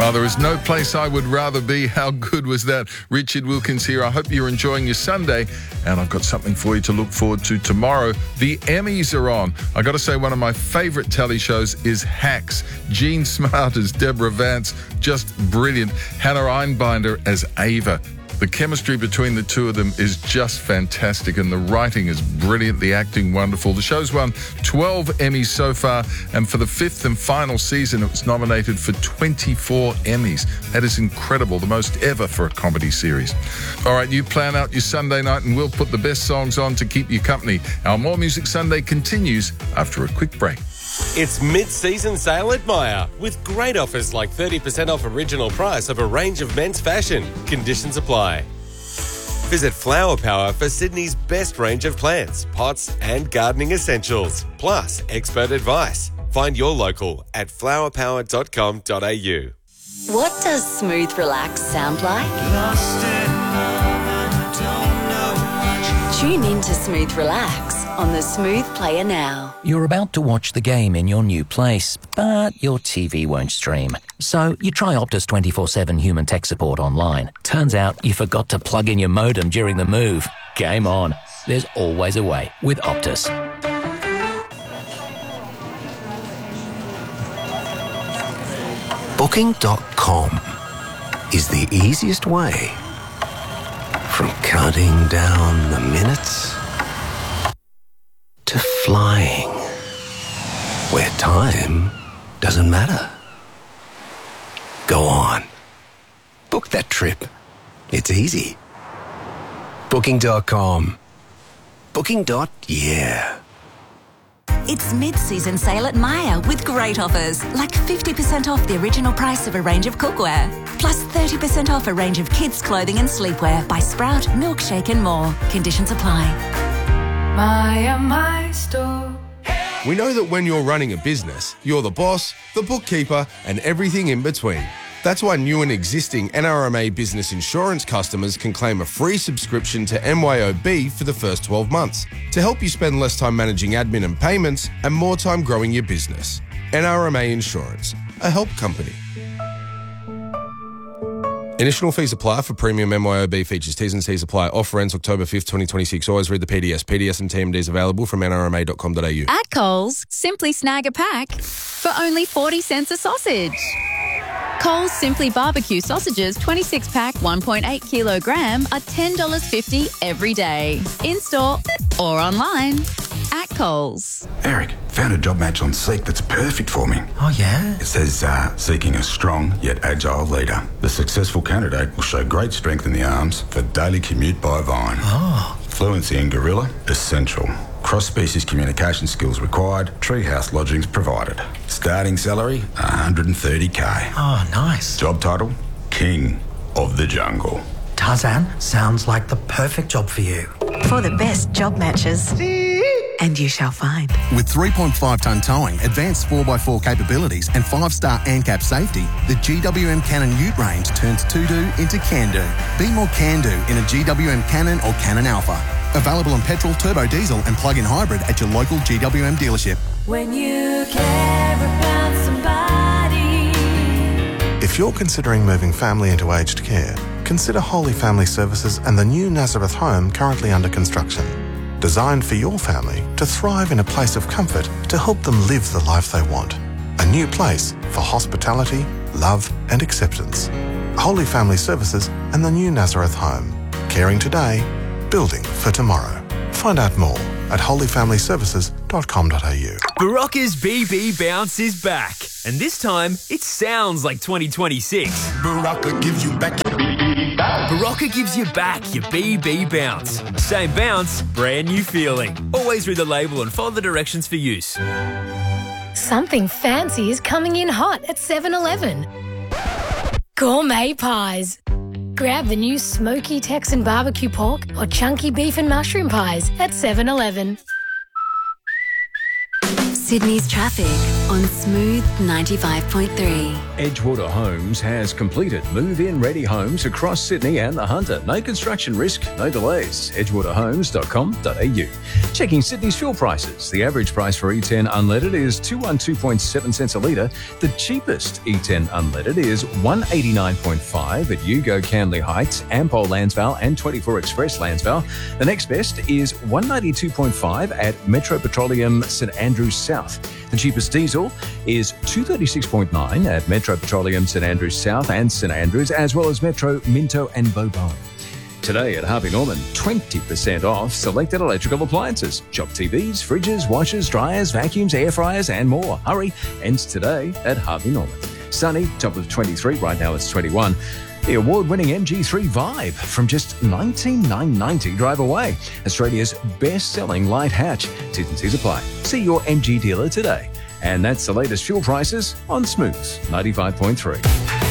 Well, there is no place I would rather be. How good was that? Richard Wilkins here. I hope you're enjoying your Sunday, and I've got something for you to look forward to tomorrow. The Emmys are on. I got to say, one of my favourite telly shows is Hacks. Jean Smart as Deborah Vance, just brilliant. Hannah Einbinder as Ava. The chemistry between the two of them is just fantastic, and the writing is brilliant, the acting wonderful. The show's won 12 Emmys so far, and for the fifth and final season, it was nominated for 24 Emmys. That is incredible, the most ever for a comedy series. All right, you plan out your Sunday night, and we'll put the best songs on to keep you company. Our More Music Sunday continues after a quick break. It's mid-season sale at Myer with great offers like 30% off original price of a range of men's fashion. Conditions apply. Visit Flower Power for Sydney's best range of plants, pots and gardening essentials, plus expert advice. Find your local at flowerpower.com.au. What does smooth relax sound like? Tune in to Smooth Relax on the Smooth Player now. You're about to watch the game in your new place, but your TV won't stream. So you try Optus 24/7 human tech support online. Turns out you forgot to plug in your modem during the move. Game on. There's always a way with Optus. Booking.com is the easiest way from counting down the minutes to flying, where time doesn't matter. Go on. Book that trip. It's easy. Booking.com. Booking.yeah. It's mid-season sale at Myer with great offers, like 50% off the original price of a range of cookware, plus 30% off a range of kids' clothing and sleepwear by Sprout, Milkshake and more. Conditions apply. Myer, my store. We know that when you're running a business, you're the boss, the bookkeeper, and everything in between. That's why new and existing NRMA Business Insurance customers can claim a free subscription to MYOB for the first 12 months to help you spend less time managing admin and payments and more time growing your business. NRMA Insurance, a help company. Additional fees apply for premium MYOB features. T's and C's apply. Offer ends October 5th, 2026. Always read the PDS. PDS and TMDs available from nrma.com.au. At Coles, simply snag a pack for only 40 cents a sausage. Coles Simply Barbecue sausages 26-pack 1.8 kilogram are $10.50 every day. In-store or online. At Coles. Eric, found a job match on Seek that's perfect for me. Oh, yeah? It says, seeking a strong yet agile leader. The successful candidate will show great strength in the arms for daily commute by Vine. Oh. Fluency in Gorilla, essential. Cross-species communication skills required. Treehouse lodgings provided. Starting salary, $130K. Oh, nice. Job title, King of the Jungle. Tarzan, sounds like the perfect job for you. For the best job matches. And you shall find. With 3.5-tonne towing, advanced 4x4 capabilities and 5-star ANCAP safety, the GWM Cannon Ute range turns to-do into can-do. Be more can-do in a GWM Cannon or Cannon Alpha. Available in petrol, turbo diesel and plug-in hybrid at your local GWM dealership. When you care about somebody. If you're considering moving family into aged care, consider Holy Family Services and the new Nazareth home currently under construction. Designed for your family to thrive in a place of comfort to help them live the life they want. A new place for hospitality, love and acceptance. Holy Family Services and the new Nazareth home. Caring today, building for tomorrow. Find out more at holyfamilyservices.com.au. Barocca's BB Bounce is back. And this time, it sounds like 2026. Barocca gives you back your BB bounce. Barocca gives you back your BB Bounce. Same bounce, brand new feeling. Always read the label and follow the directions for use. Something fancy is coming in hot at 7-Eleven. Gourmet pies. Grab the new smoky Texan barbecue pork or chunky beef and mushroom pies at 7-Eleven. Sydney's traffic. on Smooth 95.3. Edgewater Homes has completed move-in ready homes across Sydney and the Hunter. No construction risk, no delays. edgewaterhomes.com.au. Checking Sydney's fuel prices. The average price for E10 unleaded is 212.7 cents a litre. The cheapest E10 unleaded is 189.5 at Yugo Canley Heights, Ampol Landsvale and 24 Express Landsvale. The next best is 192.5 at Metro Petroleum St Andrews South. The cheapest diesel is 236.9 at Metro Petroleum St Andrews South and St Andrews, as well as Metro Minto and Bobone. Today at Harvey Norman, 20% off selected electrical appliances. Shop TVs, fridges, washers, dryers, vacuums, air fryers and more. Hurry, ends today at Harvey Norman. Sunny, top of 23, right now it's 21. The award-winning MG3 Vibe from just $19,990 drive away. Australia's best-selling light hatch. T's and C's apply. See your MG dealer today. And that's the latest fuel prices on Smooth 95.3.